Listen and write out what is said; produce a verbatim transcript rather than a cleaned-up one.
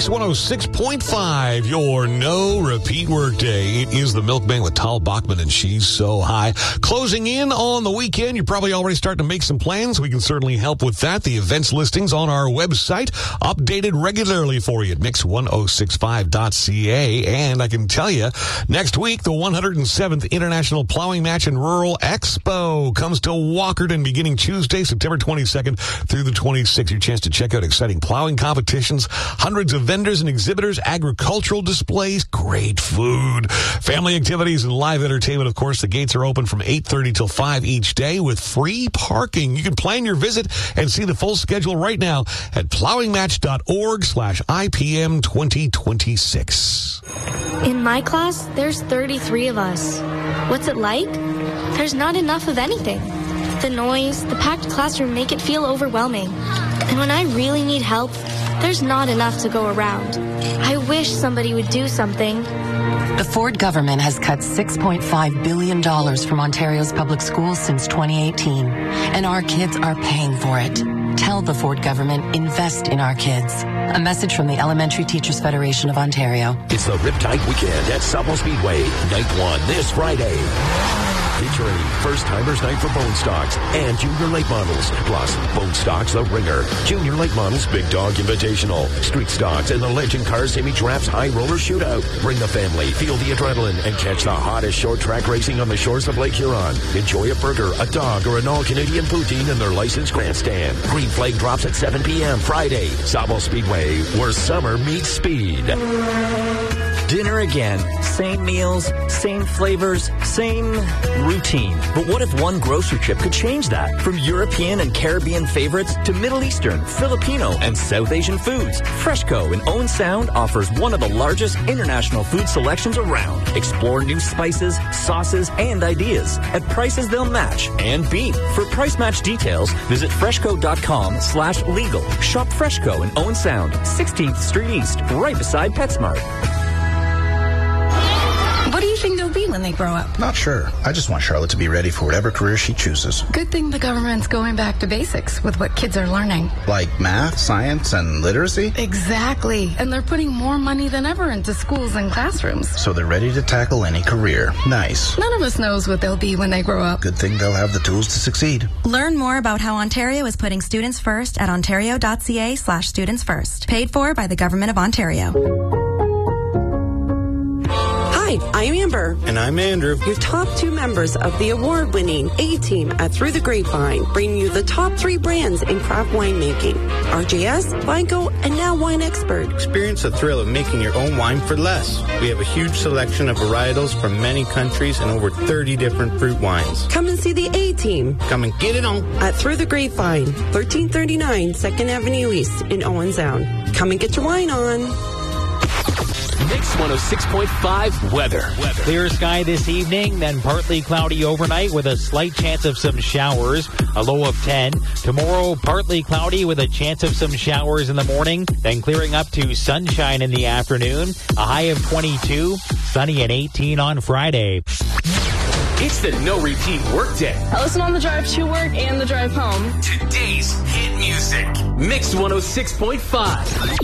Mix one oh six point five, your no-repeat workday. It is the Milkman with Tal Bachman, and she's so high. Closing in on the weekend. You're probably already starting to make some plans. We can certainly help with that. The events listings on our website, updated regularly for you at mix one oh six five dot c a. And I can tell you, next week, the one hundred seventh International Plowing Match and Rural Expo comes to Walkerton beginning Tuesday, September twenty-second through the twenty-sixth. Your chance to check out exciting plowing competitions, hundreds of vendors and exhibitors, agricultural displays, great food, family activities, and live entertainment. Of course, the gates are open from eight thirty till five each day with free parking. You can plan your visit and see the full schedule right now at plowingmatch.org slash IPM 2026. In my class, there's thirty-three of us. What's it like? There's not enough of anything. The noise, the packed classroom make it feel overwhelming. And when I really need help, there's not enough to go around. I wish somebody would do something. The Ford government has cut six point five billion dollars from Ontario's public schools since twenty eighteen, and our kids are paying for it. Tell the Ford government, invest in our kids. A message from the Elementary Teachers Federation of Ontario. It's the Riptide Weekend at Saddle Speedway, night one this Friday. Featuring First Timers Night for Bone Stocks and Junior Late Models. Plus, Bone Stocks The Ringer, Junior Late Models Big Dog Invitational, Street Stocks, and the Legend Cars Semi Giraffes High Roller Shootout. Bring the family, feel the adrenaline, and catch the hottest short track racing on the shores of Lake Huron. Enjoy a burger, a dog, or an all-Canadian poutine in their licensed grandstand. Green flag drops at seven p.m. Friday. Saddle Speedway, where summer meets speed. Dinner again. Same meals, same flavors, same routine. But what if one grocery trip could change that? From European and Caribbean favorites to Middle Eastern, Filipino, and South Asian foods, Freshco in Owen Sound offers one of the largest international food selections around. Explore new spices, sauces, and ideas at prices they'll match and beat. For price match details, visit freshco.com slash legal. Shop Freshco in Owen Sound, sixteenth Street East, right beside PetSmart. What do you think they'll be when they grow up? Not sure. I just want Charlotte to be ready for whatever career she chooses. Good thing the government's going back to basics with what kids are learning. Like math, science, and literacy? Exactly. And they're putting more money than ever into schools and classrooms. So they're ready to tackle any career. Nice. None of us knows what they'll be when they grow up. Good thing they'll have the tools to succeed. Learn more about how Ontario is putting students first at ontario.ca slash students first. Paid for by the Government of Ontario. Hi, I'm Amber. And I'm Andrew. Your top two members of the award-winning A-Team at Through the Grapevine, bringing you the top three brands in craft winemaking. R J S, Vigo, and now Wine Expert. Experience the thrill of making your own wine for less. We have a huge selection of varietals from many countries and over thirty different fruit wines. Come and see the A-Team. Come and get it on. At Through the Grapevine, thirteen thirty-nine second Avenue East in Owen Sound. Come and get your wine on. Mix one oh six point five weather. weather. Clear sky this evening, then partly cloudy overnight with a slight chance of some showers, a low of ten. Tomorrow, partly cloudy with a chance of some showers in the morning, then clearing up to sunshine in the afternoon, a high of twenty-two, sunny and eighteen on Friday. It's the No Repeat Workday. I listen on the drive to work and the drive home. Today's hit music. Mix one oh six point five.